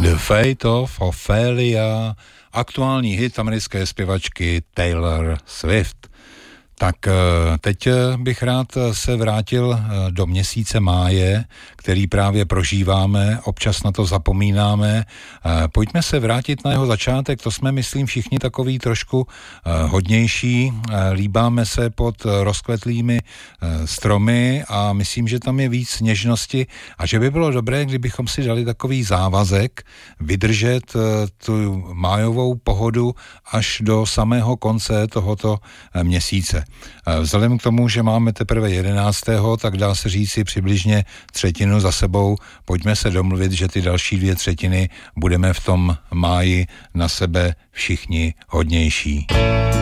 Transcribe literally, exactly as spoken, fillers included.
The Fate of Ophelia, aktuální hit americké zpěvačky Taylor Swift. Tak teď bych rád se vrátil do měsíce máje, který právě prožíváme, občas na to zapomínáme. Pojďme se vrátit na jeho začátek, to jsme, myslím, všichni takový trošku hodnější. Líbáme se pod rozkvetlými stromy a myslím, že tam je víc něžnosti a že by bylo dobré, kdybychom si dali takový závazek vydržet tu májovou pohodu až do samého konce tohoto měsíce. Vzhledem k tomu, že máme teprve jedenáctého tak dá se říci přibližně třetinu za sebou. Pojďme se domluvit, že ty další dvě třetiny budeme v tom máji na sebe všichni hodnější.